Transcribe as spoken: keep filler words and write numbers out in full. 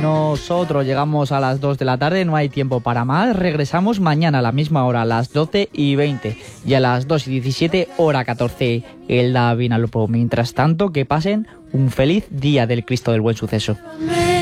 Nosotros llegamos a las dos de la tarde, no hay tiempo para más. Regresamos mañana a la misma hora, a las doce y veinte. Y a las dos y diecisiete, hora catorce, el Vinalopó. Mientras tanto, que pasen un feliz día del Cristo del Buen Suceso.